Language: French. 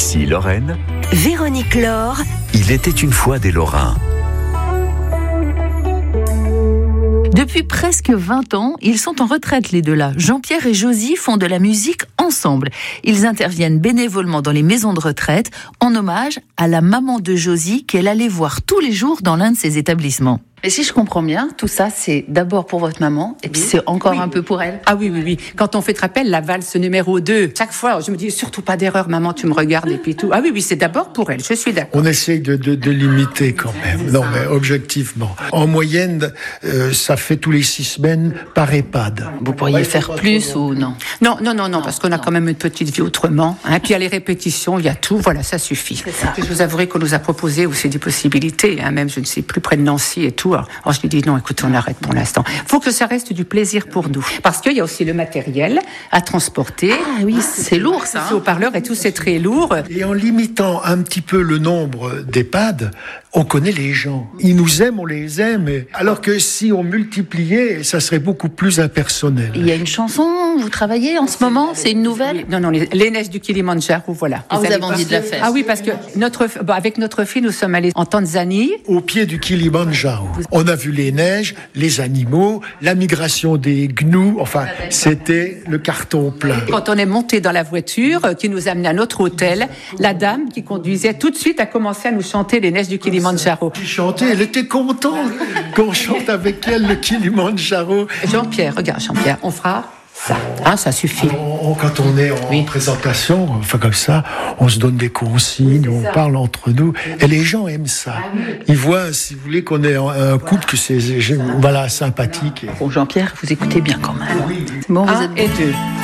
Ici Lorraine. Véronique Laure. Il était une fois des Lorrains. Depuis presque 20 ans, ils sont en retraite les deux-là. Jean-Pierre et Josie font de la musique ensemble. Ils interviennent bénévolement dans les maisons de retraite en hommage à la maman de Josie qu'elle allait voir tous les jours dans l'un de ces établissements. Et si je comprends bien, tout ça, c'est d'abord pour votre maman, et puis c'est encore un peu pour elle. Ah oui. Quand on fait, te rappelles, la valse numéro 2, chaque fois, je me dis, surtout pas d'erreur, maman, tu me regardes, et puis tout. Ah oui, c'est d'abord pour elle, je suis d'accord. On essaye de limiter quand même. Non, mais objectivement. En moyenne, ça fait tous les 6 semaines par EHPAD. Vous pourriez faire plus ou non? Non, parce qu'on a quand même une petite vie autrement. Puis il y a les répétitions, il y a tout, voilà, ça suffit. Je vous avouerai qu'on nous a proposé aussi des possibilités, même, je ne sais plus, près de Nancy et tout. Alors je lui dis non, écoute, on arrête pour l'instant. Il faut que ça reste du plaisir pour nous. Parce qu'il y a aussi le matériel à transporter. Ah oui, c'est lourd ça. Le haut-parleur et tout, c'est très lourd. Et en limitant un petit peu le nombre d'EHPAD, on connaît les gens. Ils nous aiment, on les aime. Alors que si on multipliait, ça serait beaucoup plus impersonnel. Il y a une chanson, vous travaillez en ce moment, c'est une nouvelle? Non, les neiges du Kilimandjaro, voilà. Vous avez envie de la faire? Ah oui, parce que avec notre fille, nous sommes allés en Tanzanie. Au pied du Kilimandjaro. On a vu les neiges, les animaux, la migration des gnous. Enfin, c'était le carton plein. Quand on est monté dans la voiture qui nous amenait à notre hôtel, la dame qui conduisait tout de suite a commencé à nous chanter les neiges du Kilimandjaro. Qui chantait, elle était contente qu'on chante avec elle le Kilimandjaro. Jean-Pierre, regarde Jean-Pierre, on fera ça. Ça suffit. Quand on est en présentation, enfin comme ça, on se donne des consignes, on parle entre nous, et les gens aiment ça. Ils voient, si vous voulez, qu'on est un couple, que c'est sympathique. Bon, Jean-Pierre, vous écoutez bien quand même. Oui. Bon, vous 1 êtes et 2.